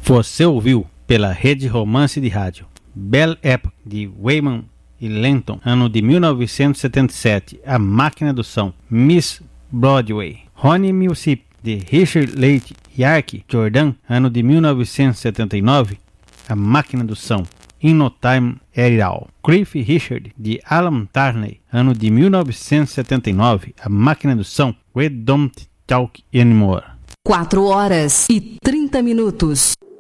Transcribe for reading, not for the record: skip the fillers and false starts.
Você ouviu pela Rede Romance de Rádio Belle Époque de Wyman e Lenton, ano de 1977, A Máquina do Som, Miss Broadway. Honey Mississippi de Richard Leigh Yark Jordan, ano de 1979, A Máquina do Som, In No Time at All. Cliff Richard de Alan Tarney, ano de 1979, A Máquina do Som, We Don't Talk Anymore. 4 horas e 30 minutos.